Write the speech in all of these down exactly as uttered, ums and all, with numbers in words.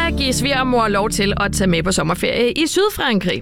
Ida giver svigermor lov til at tage med på sommerferie i Sydfrankrig.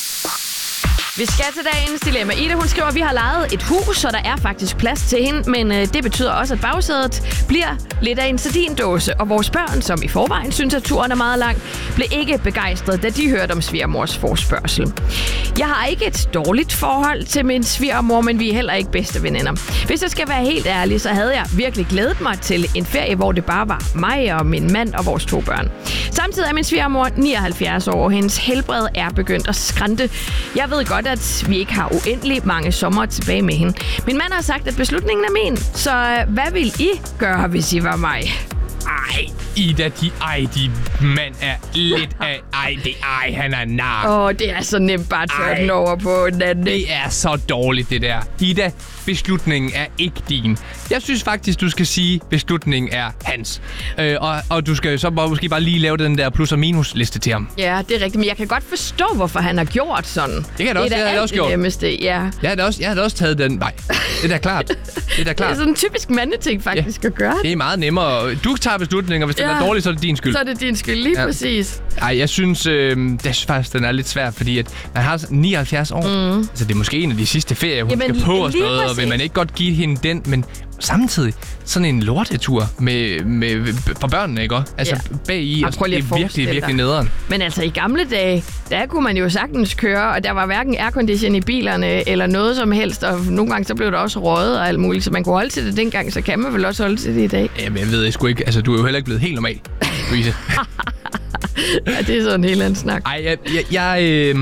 Vi skal til dagens dilemma. Ida, hun skriver, at vi har lejet et hus, så der er faktisk plads til hende, men øh, det betyder også, at bagsædet bliver lidt af en sardindåse, og vores børn, som i forvejen synes, at turen er meget lang, blev ikke begejstret, da de hørte om svigermors forspørgsel. Jeg har ikke et dårligt forhold til min svigermor, men vi er heller ikke bedste veninder. Hvis jeg skal være helt ærlig, så havde jeg virkelig glædet mig til en ferie, hvor det bare var mig og min mand og vores to børn. Samtidig er min svigermor nioghalvfjerds år, og hendes helbred er begyndt at skrante. Jeg ved godt, at vi ikke har uendelig mange sommer tilbage med hende. Min mand har sagt, at beslutningen er min. Så hvad vil I gøre, hvis I var mig? Ej, Ida, de, ej, de mand er lidt af... Ej, det, ej, han er nar. Åh, oh, det er så nemt bare at tørre den over på den anden. Det er så dårligt, det der. Ida, beslutningen er ikke din. Jeg synes faktisk, du skal sige, at beslutningen er hans. Øh, og, og du skal så bare, måske bare lige lave den der plus- og minus-liste til ham. Ja, det er rigtigt. Men jeg kan godt forstå, hvorfor han har gjort sådan. Det kan jeg da også, det er det også gjort. Det nemmeste, ja. Jeg har da også, jeg har da også taget den vej. Det er da klart. Det er da klart. Det er sådan en typisk mandeting faktisk ja. At gøre. Det er meget nemmere. Du tager beslutninger, hvis det ja. er dårligt, så er det din skyld. Så er det din skyld, lige ja. Præcis. Ej, jeg synes, øh, det synes faktisk, den er lidt svær, fordi at man har nioghalvfjerds år. Mm. Altså, det er måske en af de sidste ferier, hun Jamen, skal på og sådan noget, og vil man ikke godt give hende den, men samtidig sådan en lortetur med, med, for børnene, ikke også? Altså, ja. Bag i, og det er virkelig, virkelig nederen. Men altså, i gamle dage, der kunne man jo sagtens køre, og der var hverken aircondition i bilerne, eller noget som helst, og nogle gange så blev der også røget og alt muligt, så man kunne holde til det dengang, så kan man vel også holde til det i dag. Jamen, jeg ved jeg sgu ikke, altså, du er jo heller ikke blevet helt normal, Louise. Ja, det er sådan en helt anden snak. Ej, jeg... jeg, jeg øh...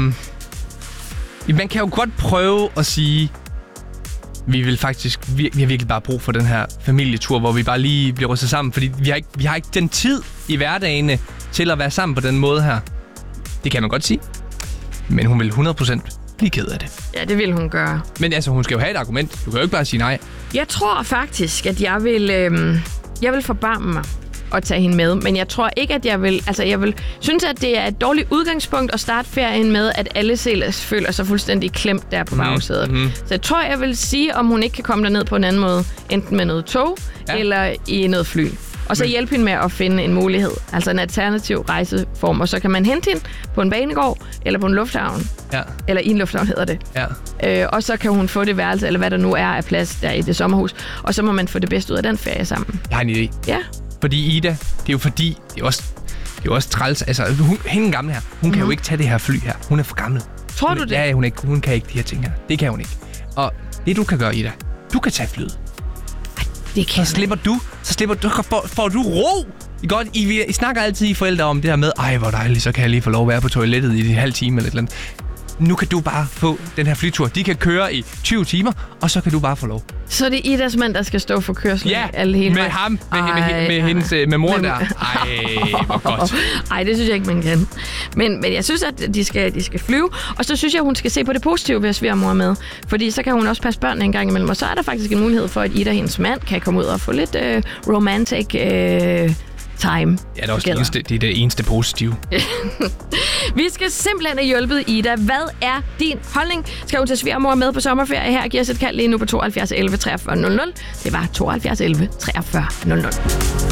Man kan jo godt prøve at sige, vi vil faktisk vi har virkelig bare brug for den her familietur, hvor vi bare lige bliver rystet sammen, fordi vi har ikke, vi har ikke den tid i hverdagene til at være sammen på den måde her. Det kan man godt sige. Men hun vil hundrede procent blive ked af det. Ja, det vil hun gøre. Men altså, hun skal jo have et argument. Du kan jo ikke bare sige nej. Jeg tror faktisk, at jeg vil, øh, jeg vil forbarme mig at tage hende med, men jeg tror ikke, at jeg vil... Altså, jeg vil synes, at det er et dårligt udgangspunkt at starte ferien med, at alle selv føler sig fuldstændig klemt der på bagsædet. Mm-hmm. Så jeg tror, jeg vil sige, om hun ikke kan komme derned på en anden måde, enten med noget tog, ja. Eller i noget fly. Og så hjælpe hende med at finde en mulighed, altså en alternativ rejseform, og så kan man hente hende på en banegård, eller på en lufthavn. Ja. Eller i en lufthavn hedder det. Ja. Øh, og så kan hun få det værelse, eller hvad der nu er af plads der i det sommerhus, og så må man få det bedste ud af den ferie sammen. Jeg har en idé. Ja. Fordi Ida, det er jo fordi, det er også, det er jo også træls, altså hun, hende gamle her, hun mm. kan jo ikke tage det her fly her. Hun er for gammel. Tror hun, du det? Ja, hun, ikke, hun kan ikke de her ting her. Det kan hun ikke. Og det du kan gøre, Ida, du kan tage flyet. Ej, det kan så slipper du, så slipper du, får, får du ro. I, godt, I, I snakker altid I forældre om det her med, ej hvor dejligt, så kan jeg lige få lov at være på toilettet i en halv time eller et eller andet. Nu kan du bare få den her flytur. De kan køre i tyve timer, og så kan du bare få lov. Så er det Idas mand, der skal stå for kørslen? Ja, alle hele med ham, med, ej, med, med, med hendes med moren der. Ej, hvor godt. Ej, det synes jeg ikke, man kan. Men, men jeg synes, at de skal, de skal flyve, og så synes jeg, hun skal se på det positive ved at svigermor med. Fordi så kan hun også passe børnene en gang imellem, og så er der faktisk en mulighed for, at Ida og hendes mand kan komme ud og få lidt øh, romantic... Øh, time. Ja, det er også det eneste, det er det eneste positive. Vi skal simpelthen have hjulpet Ida. Hvad er din holdning? Skal hun tage svigermor med på sommerferie her? Giv os et kald lige nu på tooghalvfjerds elleve treogfyrre nul nul. Det var tooghalvfjerds elleve treogfyrre nul nul.